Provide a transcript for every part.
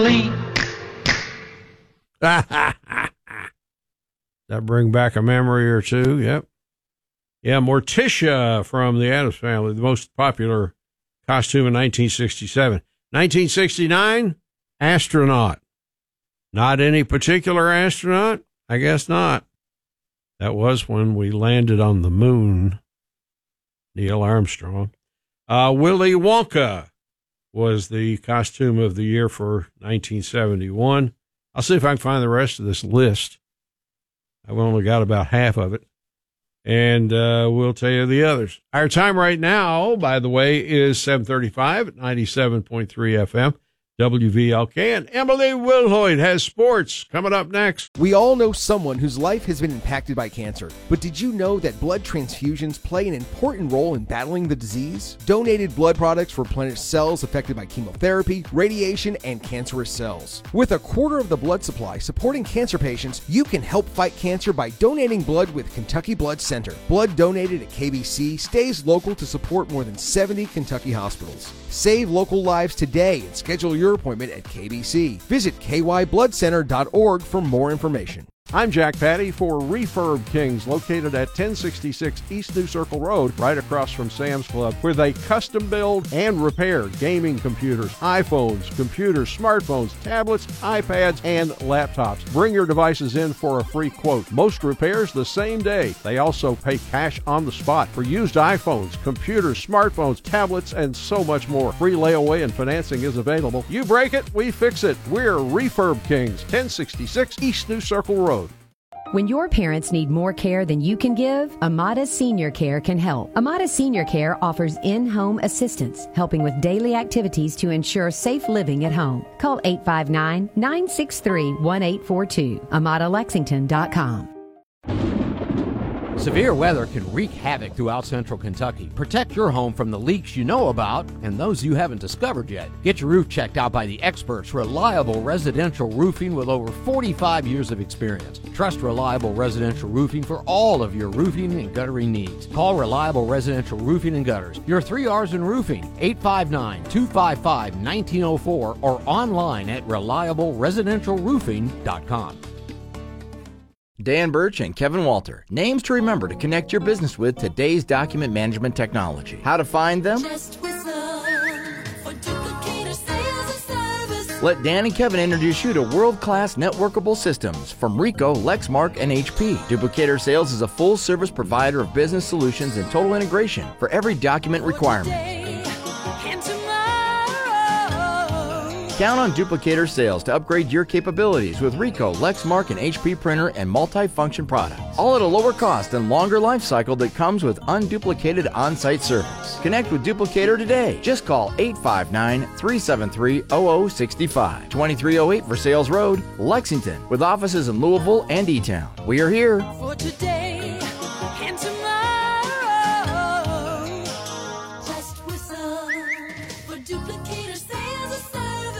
That bring back a memory or two. Yep. Yeah, Morticia from the Addams Family, the most popular costume in 1967. 1969, astronaut. Not any particular astronaut? I guess not. That was when we landed on the moon. Neil Armstrong. Willy Wonka was the costume of the year for 1971. I'll see if I can find the rest of this list. I've only got about half of it. And we'll tell you the others. Our time right now, by the way, is 7:35 at 97.3 FM. WVLK, and Emily Wilhoit has sports coming up next. We all know someone whose life has been impacted by cancer, but did you know that blood transfusions play an important role in battling the disease? Donated blood products replenish cells affected by chemotherapy, radiation, and cancerous cells. With a quarter of the blood supply supporting cancer patients, you can help fight cancer by donating blood with Kentucky Blood Center. Blood donated at KBC stays local to support more than 70 Kentucky hospitals. Save local lives today and schedule your appointment at KBC. Visit kybloodcenter.org for more information. I'm Jack Patty for Refurb Kings, located at 1066 East New Circle Road, right across from Sam's Club, where they custom build and repair gaming computers, iPhones, computers, smartphones, tablets, iPads, and laptops. Bring your devices in for a free quote. Most repairs the same day. They also pay cash on the spot for used iPhones, computers, smartphones, tablets, and so much more. Free layaway and financing is available. You break it, we fix it. We're Refurb Kings, 1066 East New Circle Road. When your parents need more care than you can give, Amada Senior Care can help. Amada Senior Care offers in-home assistance, helping with daily activities to ensure safe living at home. Call 859-963-1842. AmadaLexington.com. Severe weather can wreak havoc throughout central Kentucky. Protect your home from the leaks you know about and those you haven't discovered yet. Get your roof checked out by the experts, Reliable Residential Roofing, with over 45 years of experience. Trust Reliable Residential Roofing for all of your roofing and guttering needs. Call Reliable Residential Roofing and Gutters. Your 3 R's in roofing, 859-255-1904, or online at reliableresidentialroofing.com. Dan Birch and Kevin Walter. Names to remember to connect your business with today's document management technology. How to find them? Just whistle for Duplicator Sales and Service. Let Dan and Kevin introduce you to world-class networkable systems from Rico, Lexmark, and HP. Duplicator Sales is a full-service provider of business solutions and total integration for every document requirement. Count on Duplicator Sales to upgrade your capabilities with Rico, Lexmark, and HP printer and multi-function products. All at a lower cost and longer life cycle that comes with unduplicated on-site service. Connect with Duplicator today. Just call 859-373-0065. 2308 for Sales Road, Lexington, with offices in Louisville and E-Town. We are here for today and tomorrow. Just whistle for Duplicator Sales and Service.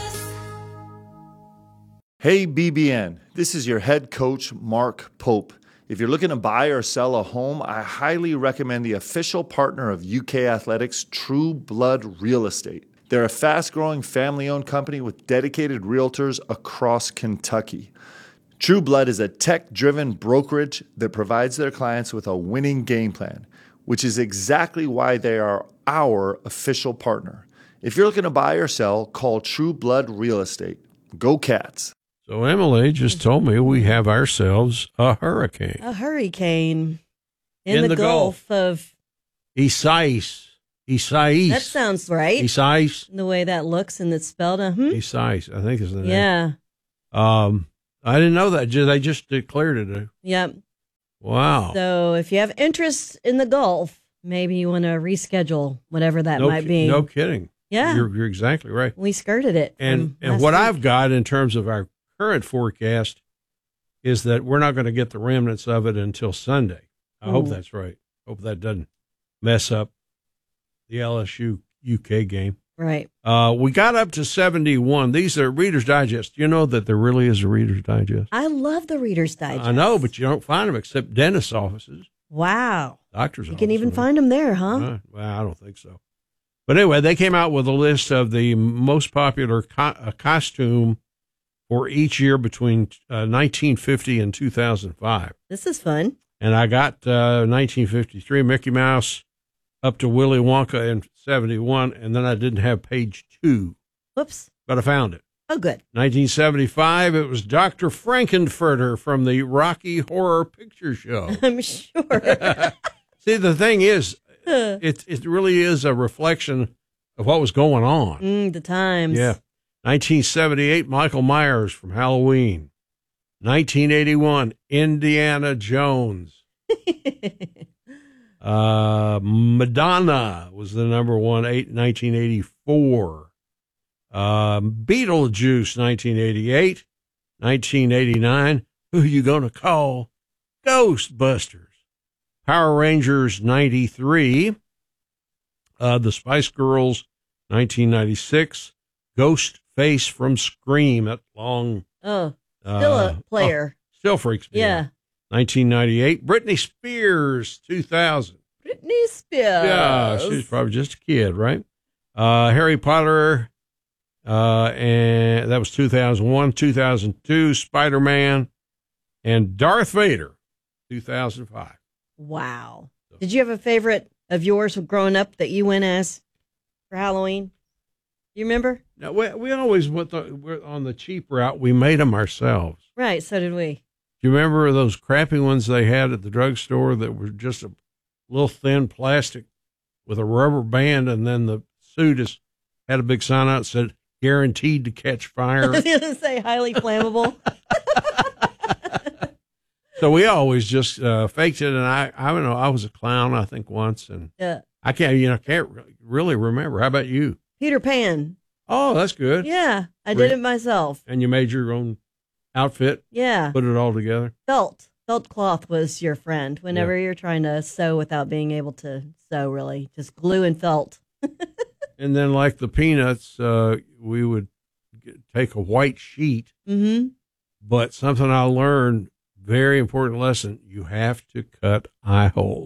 Hey BBN, this is your head coach, Mark Pope. If you're looking to buy or sell a home, I highly recommend the official partner of UK Athletics, True Blood Real Estate. They're a fast-growing family-owned company with dedicated realtors across Kentucky. True Blood is a tech-driven brokerage that provides their clients with a winning game plan, which is exactly why they are our official partner. If you're looking to buy or sell, call True Blood Real Estate. Go Cats! So Emily just told me we have ourselves a hurricane. A hurricane in the Gulf of Isaias. Isaias. That sounds right. Isaias. The way that looks and it's spelled. Isaias, I think is the name. Yeah. I didn't know that. They just declared it. Yep. Wow. So if you have interest in the Gulf, maybe you want to reschedule whatever that might be. No kidding. Yeah. You're exactly right. We skirted it. And what I've got in terms of our current forecast is that we're not going to get the remnants of it until Sunday. I hope that's right. Hope that doesn't mess up the LSU UK game. Right. We got up to 71. These are Reader's Digest. You know that there really is a Reader's Digest. I love the Reader's Digest. I know, but you don't find them except dentist offices. Wow. Doctor's offices. You can even find them there, huh? Well, I don't think so. But anyway, they came out with a list of the most popular costume for each year between 1950 and 2005. This is fun. And I got 1953 Mickey Mouse up to Willy Wonka in 71, and then I didn't have page 2. Whoops. But I found it. Oh, good. 1975, it was Dr. Frankenfurter from the Rocky Horror Picture Show. I'm sure. See, the thing is, it really is a reflection of what was going on. The times. Yeah. 1978, Michael Myers from Halloween. 1981, Indiana Jones. Madonna was the number one, 1984. Beetlejuice, 1988. 1989, Who You Gonna Call? Ghostbusters. Power Rangers, 93. The Spice Girls, 1996. Ghostface from Scream, that long. Oh, still a player. Still freaks me Yeah. out. 1998. Britney Spears, 2000. Britney Spears. Yeah, she was probably just a kid, right? Harry Potter, and that was 2001. 2002, Spider-Man, and Darth Vader, 2005. Wow. Did you have a favorite of yours growing up that you went as for Halloween? You remember? Now, we always we're on the cheap route. We made them ourselves. Right, so did we. Do you remember those crappy ones they had at the drugstore that were just a little thin plastic with a rubber band, and then the suit had a big sign out that said, guaranteed to catch fire? I was going to say highly flammable. So we always just faked it, and I don't know, I was a clown, I think, once, and Yeah. I can't really remember. How about you? Peter Pan. Oh, that's good. Yeah, I did it myself. And you made your own outfit? Yeah. Put it all together? Felt cloth was your friend whenever you're trying to sew without being able to sew, really. Just glue and felt. And then, like the Peanuts, we would take a white sheet. Mm-hmm. But something I learned, very important lesson, you have to cut eye holes.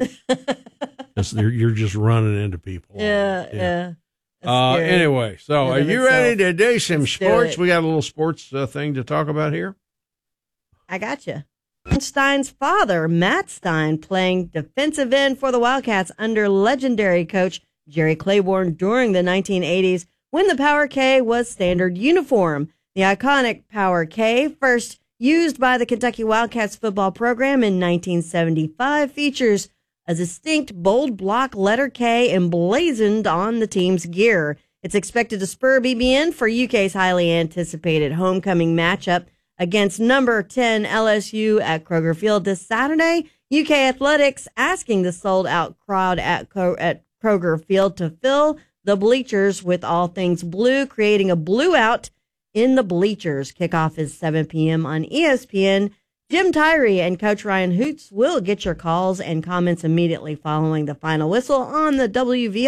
You're just running into people. Yeah. Anyway, so are you ready to do some sports? We got a little sports thing to talk about here. I got you. Stein's father, Matt Stein, playing defensive end for the Wildcats under legendary coach Jerry Claiborne during the 1980s when the Power K was standard uniform. The iconic Power K, first used by the Kentucky Wildcats football program in 1975, features a distinct bold block letter K emblazoned on the team's gear. It's expected to spur BBN for UK's highly anticipated homecoming matchup against number 10 LSU at Kroger Field this Saturday. UK Athletics asking the sold-out crowd at Kroger Field to fill the bleachers with all things blue, creating a blue out in the bleachers. Kickoff is 7 p.m. on ESPN. Jim Tyree and Coach Ryan Hoots will get your calls and comments immediately following the final whistle on the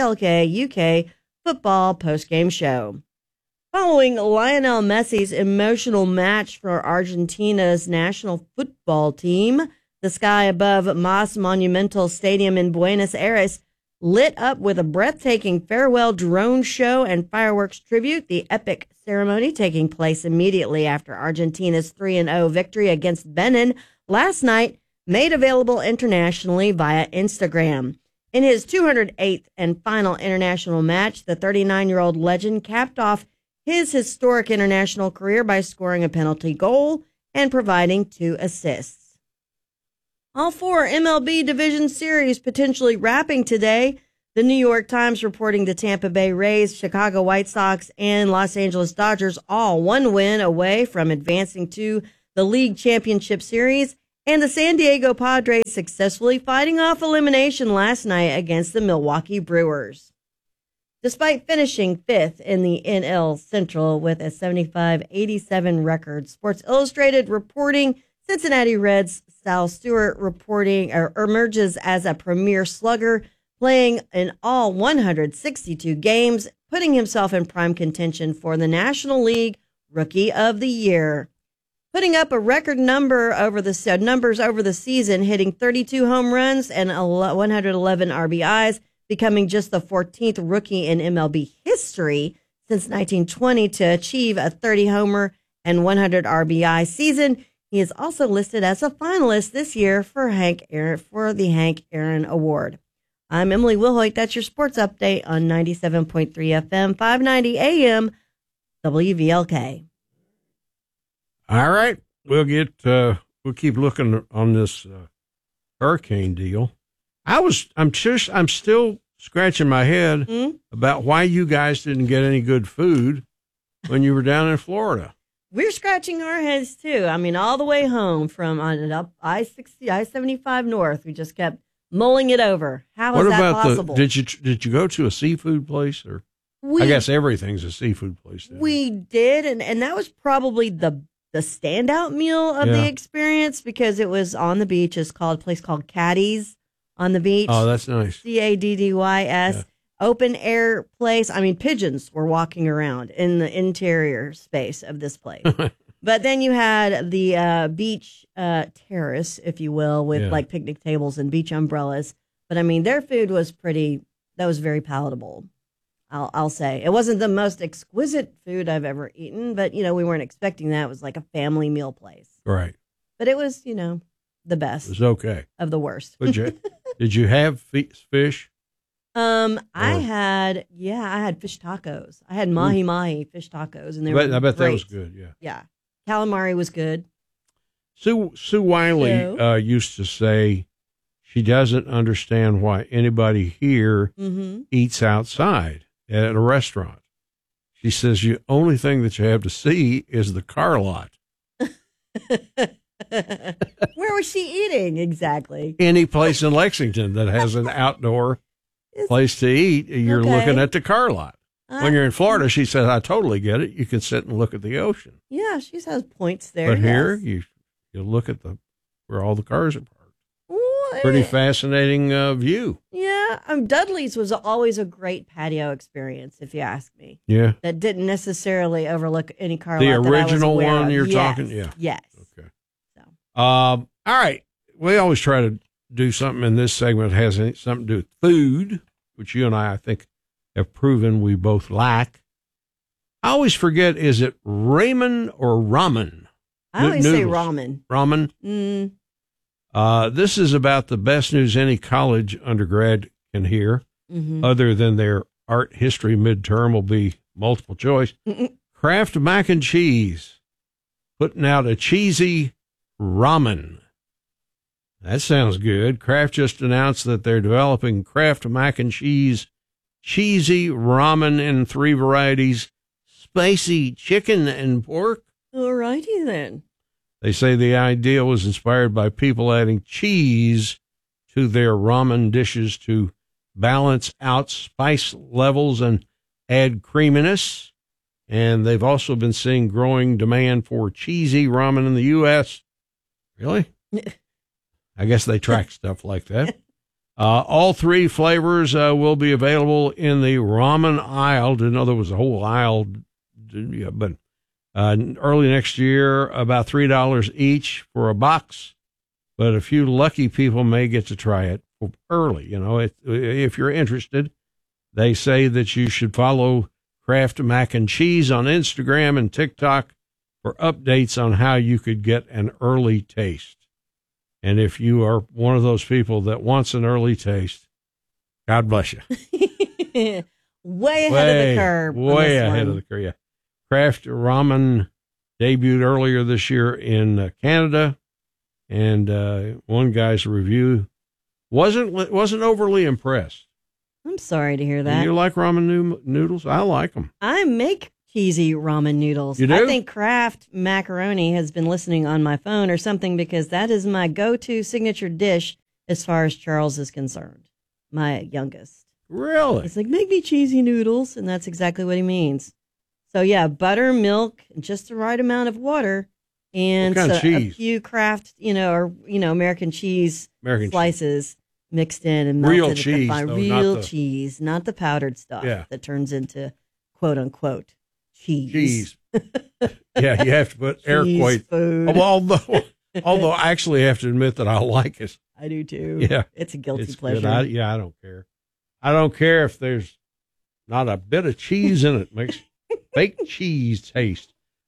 WVLK UK football postgame show. Following Lionel Messi's emotional match for Argentina's national football team, the sky above Mas Monumental Stadium in Buenos Aires lit up with a breathtaking farewell drone show and fireworks tribute, the epic ceremony taking place immediately after Argentina's 3-0 victory against Benin last night, made available internationally via Instagram. In his 208th and final international match, the 39-year-old legend capped off his historic international career by scoring a penalty goal and providing 2 assists. All 4 MLB Division Series potentially wrapping today. The New York Times reporting the Tampa Bay Rays, Chicago White Sox, and Los Angeles Dodgers all 1 win away from advancing to the League Championship Series, and the San Diego Padres successfully fighting off elimination last night against the Milwaukee Brewers. Despite finishing 5th in the NL Central with a 75-87 record, Sports Illustrated reporting Cincinnati Reds Sal Stewart emerges as a premier slugger, playing in all 162 games, putting himself in prime contention for the National League Rookie of the Year. Putting up a record numbers over the season, hitting 32 home runs and 111 RBIs, becoming just the 14th rookie in MLB history since 1920 to achieve a 30-homer and 100 RBI season. He is also listed as a finalist this year for the Hank Aaron Award. I'm Emily Wilhoit. That's your sports update on 97.3 FM, 590 AM, WVLK. All right. We'll keep looking on this hurricane deal. I'm still scratching my head about why you guys didn't get any good food when you were down in Florida. We're scratching our heads too. I mean, all the way home from up I-60, I-75 north, we just kept mulling it over. How is that possible? Did you go to a seafood place, or I guess everything's a seafood place now. We did, and that was probably the standout meal of the experience because it was on the beach. It's called a place called Caddy's on the beach. Oh, that's nice. CADDYS. Yeah. Open air place. I mean, pigeons were walking around in the interior space of this place. But then you had the beach terrace, if you will, with like picnic tables and beach umbrellas. But I mean, their food was that was very palatable. I'll say it wasn't the most exquisite food I've ever eaten, but we weren't expecting that. It was like a family meal place. Right. But it was, the best. It was okay. Of the worst. Did you have fish? I had fish tacos. I had mahi fish tacos, and I bet that was good. Yeah. Yeah. Calamari was good. Sue Wiley used to say she doesn't understand why anybody here eats outside at a restaurant. She says the only thing that you have to see is the car lot. Where was she eating exactly? Any place in Lexington that has an outdoor place to eat, you're looking at the car lot. When you're in Florida, she said, I totally get it. You can sit and look at the ocean. Yeah, she has points there. But here, you look at where all the cars are parked. Pretty fascinating view. Yeah, Dudley's was always a great patio experience, if you ask me. Yeah. That didn't necessarily overlook any car the lot that original I was aware one of. you're talking? Yeah. Yes. Okay. So. All right. We always try to do something in this segment that has something to do with food, which you and I think, have proven we both lack. I always forget, is it ramen or ramen? I always say ramen. Ramen? This is about the best news any college undergrad can hear, other than their art history midterm will be multiple choice. Kraft Mac and Cheese, putting out a cheesy ramen. That sounds good. Kraft just announced that they're developing Kraft Mac and Cheese cheesy ramen in 3 varieties, spicy chicken and pork. All righty then. They say the idea was inspired by people adding cheese to their ramen dishes to balance out spice levels and add creaminess. And they've also been seeing growing demand for cheesy ramen in the U.S. Really? I guess they track stuff like that. All 3 flavors will be available in the ramen aisle. Didn't know there was a whole aisle, but early next year, about $3 each for a box. But a few lucky people may get to try it early. If you're interested, they say that you should follow Kraft Mac and Cheese on Instagram and TikTok for updates on how you could get an early taste. And if you are one of those people that wants an early taste, God bless you. Way ahead of the curve. Way ahead of the curve, yeah. Kraft Ramen debuted earlier this year in Canada, and one guy's review wasn't overly impressed. I'm sorry to hear that. Do you like ramen noodles? I like them. I make cheesy ramen noodles. You do? I think Kraft Macaroni has been listening on my phone or something, because that is my go-to signature dish as far as Charles is concerned, my youngest. Really? It's like, make me cheesy noodles, and that's exactly what he means. So, yeah, butter, milk, just the right amount of water, and what kind of cheese? A few Kraft, American cheese slices mixed in and melted. Real cheese, though, real cheese, not the powdered stuff that turns into quote-unquote cheese. Yeah, you have to put air quotes. Although I actually have to admit that I like it. I do too. Yeah. It's a guilty pleasure. Good. I don't care. I don't care if there's not a bit of cheese in it. Makes fake cheese taste.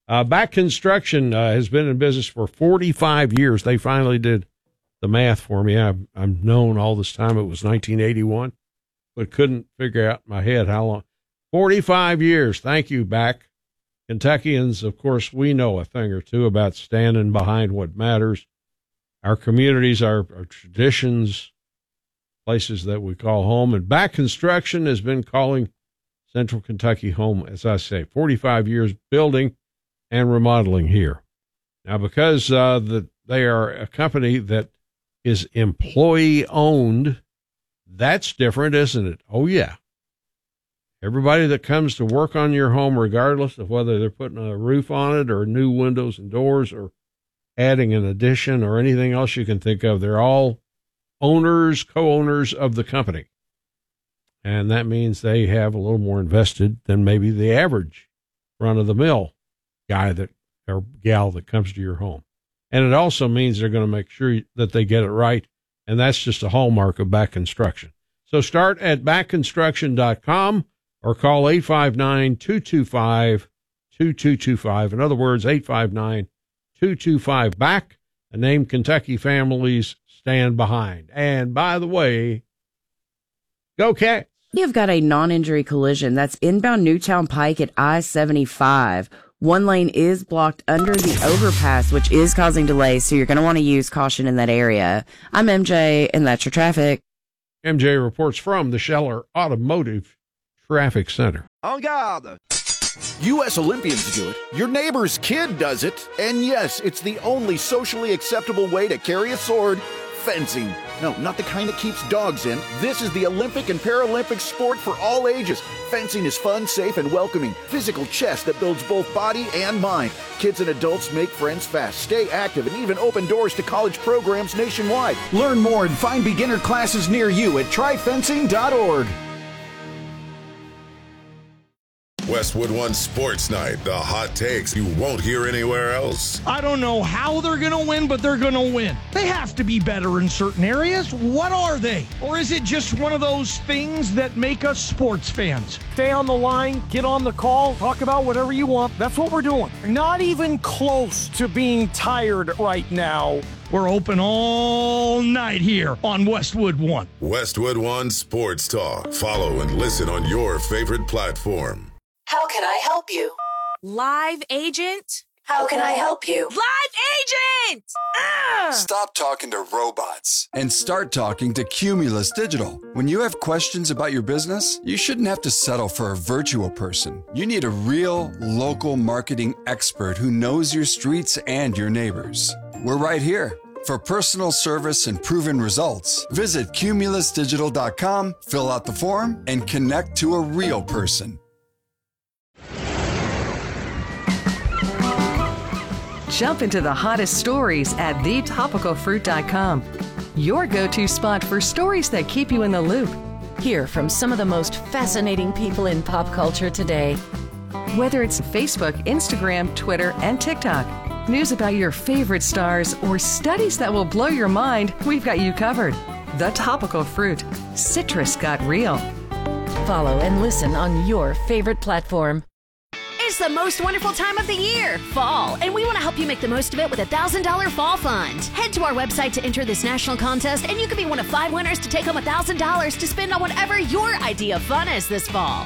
Back Construction has been in business for 45 years. They finally did the math for me. I've known all this time it was 1981, but couldn't figure out in my head how long. 45 years. Thank you, Back. Kentuckians, of course, we know a thing or two about standing behind what matters. Our communities, our traditions, places that we call home. And Back Construction has been calling Central Kentucky home, as I say, 45 years building and remodeling here. Now, because they are a company that is employee-owned, that's different, isn't it? Oh, yeah. Everybody that comes to work on your home, regardless of whether they're putting a roof on it or new windows and doors or adding an addition or anything else you can think of, they're all owners, co-owners of the company. And that means they have a little more invested than maybe the average run-of-the-mill guy or gal that comes to your home. And it also means they're going to make sure that they get it right, and that's just a hallmark of Back Construction. So start at backconstruction.com or call 859-225-2225. In other words, 859-225-BACK, a name Kentucky families stand behind. And by the way, go Cats! You've got a non-injury collision that's inbound Newtown Pike at I-75. One lane is blocked under the overpass, which is causing delays, so you're going to want to use caution in that area. I'm MJ, and that's your traffic. MJ reports from the Scheller Automotive Traffic Center. En garde! U.S. Olympians do it, your neighbor's kid does it, and yes, it's the only socially acceptable way to carry a sword, fencing. No, not the kind that keeps dogs in. This is the Olympic and Paralympic sport for all ages. Fencing is fun, safe, and welcoming. Physical chess that builds both body and mind. Kids and adults make friends fast, stay active, and even open doors to college programs nationwide. Learn more and find beginner classes near you at tryfencing.org. Westwood One Sports Night, the hot takes you won't hear anywhere else. I don't know how they're going to win, but they're going to win. They have to be better in certain areas. What are they? Or is it just one of those things that make us sports fans? Stay on the line, get on the call, talk about whatever you want. That's what we're doing. Not even close to being tired right now. We're open all night here on Westwood One. Westwood One Sports Talk. Follow and listen on your favorite platform. How can I help you? Live agent? How can I help you? Live agent! Stop talking to robots and start talking to Cumulus Digital. When you have questions about your business, you shouldn't have to settle for a virtual person. You need a real, local marketing expert who knows your streets and your neighbors. We're right here. For personal service and proven results, visit cumulusdigital.com, fill out the form, and connect to a real person. Jump into the hottest stories at thetopicalfruit.com. Your go-to spot for stories that keep you in the loop. Hear from some of the most fascinating people in pop culture today. Whether it's Facebook, Instagram, Twitter, and TikTok, news about your favorite stars, or studies that will blow your mind, we've got you covered. The Topical Fruit. Citrus got real. Follow and listen on your favorite platform. It's the most wonderful time of the year, fall, and we want to help you make the most of it with a $1,000 fall fund. Head to our website to enter this national contest, and you could be one of 5 winners to take home $1,000 to spend on whatever your idea of fun is this fall.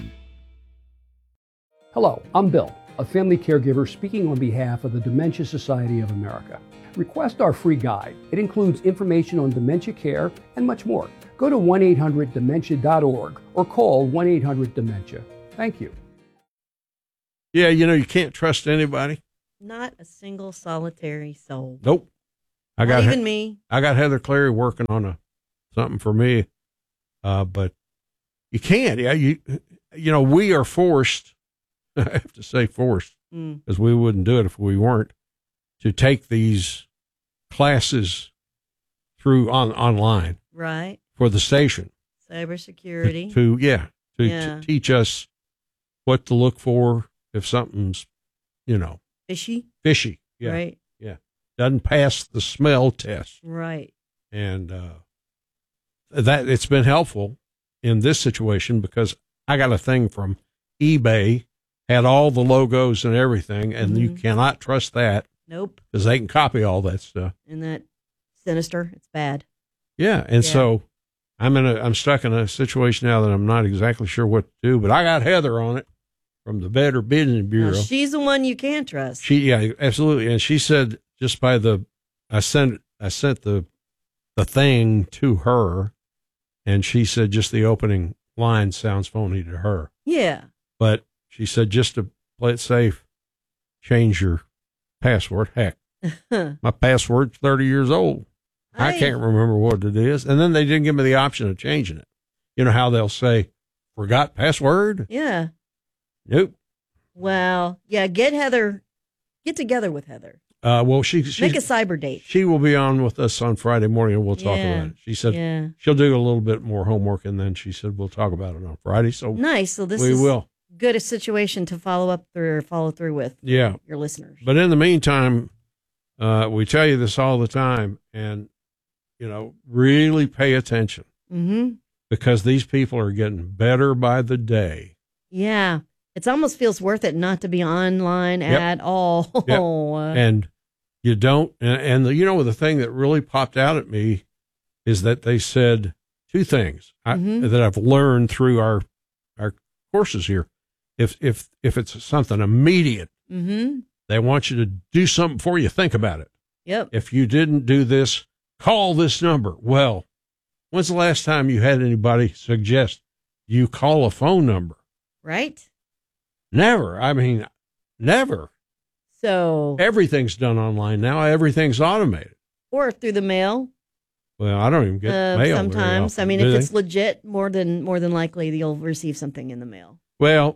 Hello, I'm Bill, a family caregiver speaking on behalf of the Dementia Society of America. Request our free guide. It includes information on dementia care and much more. Go to 1-800-DEMENTIA.org or call 1-800-DEMENTIA. Thank you. Yeah, you can't trust anybody. Not a single solitary soul. Nope. Not even me. I got Heather Cleary working on something for me, but you can't. Yeah, we are forced. I have to say forced, because we wouldn't do it if we weren't, to take these classes through online, right? For the station, cybersecurity. To teach us what to look for. If something's, fishy, yeah, right, yeah, doesn't pass the smell test, right, and that it's been helpful in this situation because I got a thing from eBay had all the logos and everything, and you cannot trust that. Nope. Because they can copy all that stuff. Isn't that sinister? It's bad. Yeah, and so I'm stuck in a situation now that I'm not exactly sure what to do, but I got Heather on it from the Better Business Bureau. Now, she's the one you can't trust. Yeah, absolutely. And she said just by I sent the thing to her, and she said just the opening line sounds phony to her. Yeah. But she said just to play it safe, change your password. Heck, my password's 30 years old. I can't remember what it is. And then they didn't give me the option of changing it. You know how they'll say, forgot password? Yeah. Nope. Well, yeah, get together with Heather. Well, she make a cyber date. She will be on with us on Friday morning, and we'll talk about it. She said she'll do a little bit more homework, and then she said we'll talk about it on Friday. So nice. So this is good a situation to follow through with. Yeah. Your listeners. But in the meantime, we tell you this all the time, and really pay attention because these people are getting better by the day. Yeah. It almost feels worth it not to be online at all. Yep. And you don't. And the thing that really popped out at me is that they said two things that I've learned through our courses here. If it's something immediate, they want you to do something before you think about it. Yep. If you didn't do this, call this number. Well, when's the last time you had anybody suggest you call a phone number? Right. Never. I mean, never. So everything's done online now. Everything's automated. Or through the mail. Well, I don't even get mail sometimes. I mean, if it's legit, more than likely you'll receive something in the mail. Well,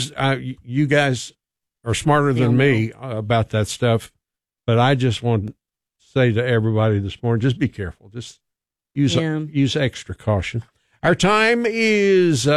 you guys are smarter than me about that stuff, but I just want to say to everybody this morning, just be careful. Just use extra caution. Our time is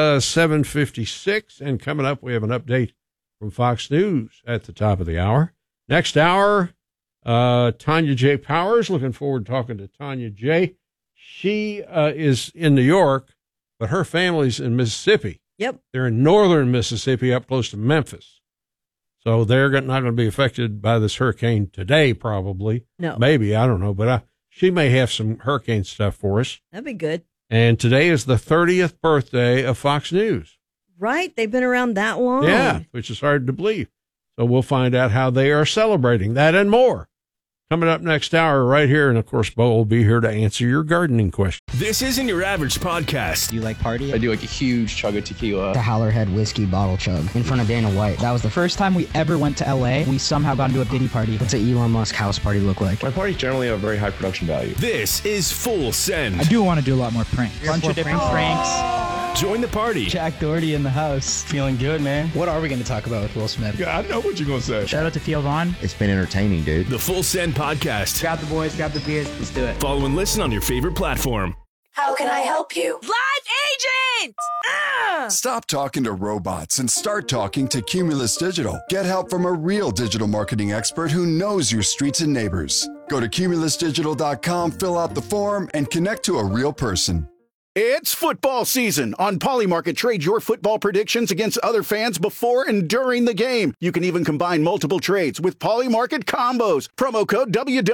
7:56, and coming up, we have an update from Fox News at the top of the hour. Next hour, Tanya J. Powers. Looking forward to talking to Tanya J. She is in New York, but her family's in Mississippi. Yep. They're in northern Mississippi, up close to Memphis. So they're not going to be affected by this hurricane today, probably. No. Maybe, I don't know, but she may have some hurricane stuff for us. That'd be good. And today is the 30th birthday of Fox News. Right. They've been around that long. Yeah, which is hard to believe. So we'll find out how they are celebrating that and more. Coming up next hour right here. And, of course, Bo will be here to answer your gardening question. This isn't your average podcast. Do you like party? I do like a huge chug of tequila. The Howlerhead whiskey bottle chug in front of Dana White. That was the first time we ever went to L.A. We somehow got into a Diddy party. What's an Elon Musk house party look like? My parties generally have very high production value. This is Full Send. I do want to do a lot more pranks. Bunch of different pranks. Join the party. Jack Doherty in the house. Feeling good, man. What are we going to talk about with Will Smith? Yeah, I know what you're going to say. Shout out to Theo Vaughn. It's been entertaining, dude. The Full Send Podcast. Grab the boys, grab the beers. Let's do it. Follow and listen on your favorite platform. How can I help you? Live agent! Stop talking to robots and start talking to Cumulus Digital. Get help from a real digital marketing expert who knows your streets and neighbors. Go to cumulusdigital.com, fill out the form, and connect to a real person. It's football season. On Polymarket, trade your football predictions against other fans before and during the game. You can even combine multiple trades with Polymarket combos. Promo code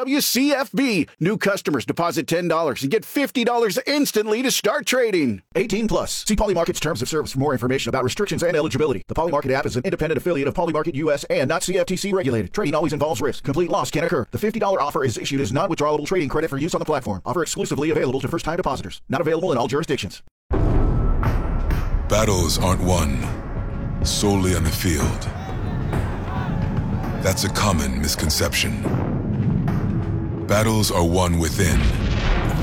WWCFB. New customers deposit $10 and get $50 instantly to start trading. 18 plus. See Polymarket's terms of service for more information about restrictions and eligibility. The Polymarket app is an independent affiliate of Polymarket US and not CFTC regulated. Trading always involves risk. Complete loss can occur. The $50 offer is issued as non-withdrawable trading credit for use on the platform. Offer exclusively available to first-time depositors. Not available in all jurisdictions. Battles aren't won solely on the field. That's a common misconception. Battles are won within,